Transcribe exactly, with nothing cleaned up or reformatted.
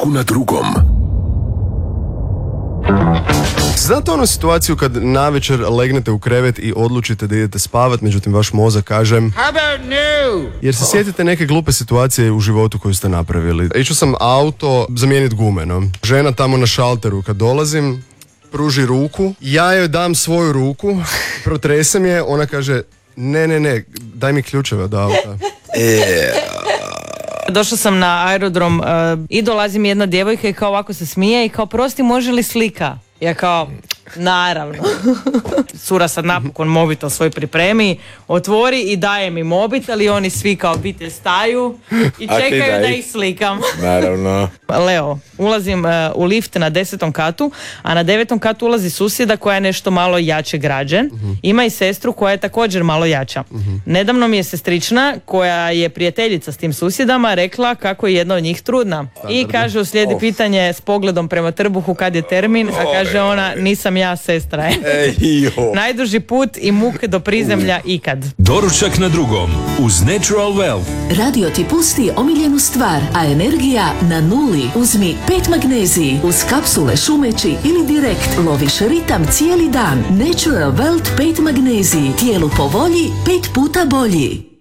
Doručku na drugom. Znate onu situaciju kad navečer legnete u krevet i odlučite da idete spavat, međutim vaš mozak kaže How about no? jer se sjetite neke glupe situacije u životu koju ste napravili. Išao sam auto zamijeniti gume, no. Žena tamo na šalteru kad dolazim pruži ruku, ja joj dam svoju ruku, protresem je, ona kaže ne, ne, ne, daj mi ključeve od auta. Došla sam na aerodrom uh, i dolazi mi jedna djevojka i kao ovako se smije i kao prosti može li slika? Ja kao naravno. Cura sad napokon mobitel svoj pripremi, otvori i daje mi mobitel i oni svi kao obitelj staju i čekaju da ih slikam. Naravno. Leo, ulazim uh, u lift na desetom katu, a na devetom katu ulazi susjeda koja je nešto malo jače građe. Uh-huh. Ima i sestru koja je također malo jača. Uh-huh. Nedavno mi je sestrična koja je prijateljica s tim susjedama rekla kako je jedna od njih trudna. Standardno. I kaže uslijedi oh. pitanje s pogledom prema trbuhu kad je termin, a kaže ona nisam ja, sestra je. Najduži put i muke do prizemlja ikad. Doručak na drugom uz Natural Wealth. Radio ti pusti omiljenu stvar, a energija na nuli. Uzmi pet magneziji uz kapsule šumeći ili direkt. Loviš ritam cijeli dan. Natural Wealth pet magneziji. Tijelu po volji, pet puta bolji.